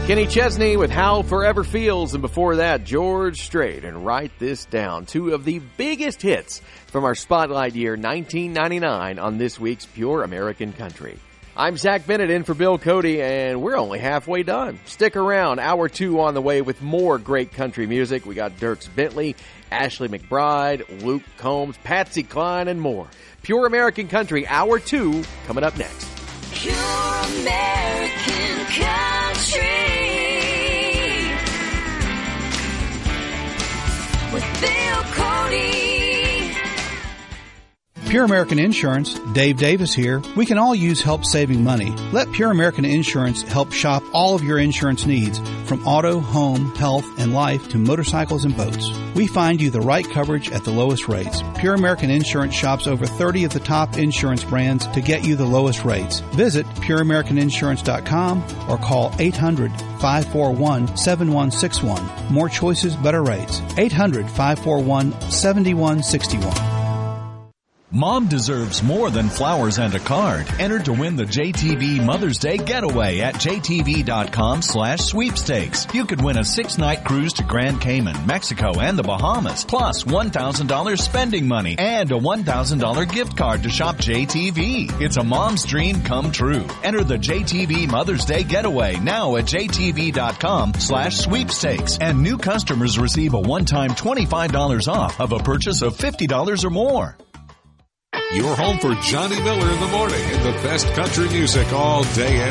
Kenny Chesney with How Forever Feels, and before that, George Strait and Write This Down. Two of the biggest hits from our Spotlight year 1999 on this week's Pure American Country. I'm Zach Bennett in for Bill Cody, and we're only halfway done. Stick around, hour two on the way with more great country music. We got Dierks Bentley, Ashley McBryde, Luke Combs, Patsy Cline, and more. Pure American Country, hour two, coming up next. Pure American Country with Bill Cody. Pure American Insurance, Dave Davis here. We can all use help saving money. Let Pure American Insurance help shop all of your insurance needs, from auto, home, health, and life to motorcycles and boats. We find you the right coverage at the lowest rates. Pure American Insurance shops over 30 of the top insurance brands to get you the lowest rates. Visit pureamericaninsurance.com or call 800-541-7161. More choices, better rates. 800-541-7161. Mom deserves more than flowers and a card. Enter to win the JTV Mother's Day Getaway at jtv.com/sweepstakes. You could win a 6-night cruise to Grand Cayman, Mexico, and the Bahamas, plus $1,000 spending money and a $1,000 gift card to shop JTV. It's a mom's dream come true. Enter the JTV Mother's Day Getaway now at jtv.com/sweepstakes. And new customers receive a one-time $25 off of a purchase of $50 or more. You're home for Johnny Miller in the morning and the best country music all day and